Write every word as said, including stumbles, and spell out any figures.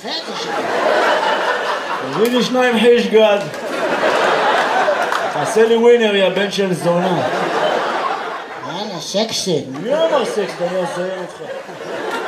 יפה זה שם. תביא לי שניים חיש גד. תעשה לי ווינר, יא בן של זונה. יאללה, סקסי. מי אמר סקס? אני אסיים אותך.